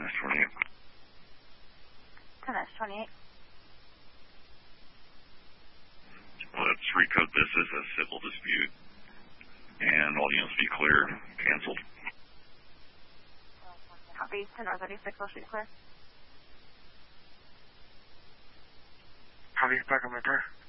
10S28. 10S28. Let's recode this as a civil dispute, and all units be cleared, canceled. Copy. 10 North 36, will shoot clear. Copy, back on my car.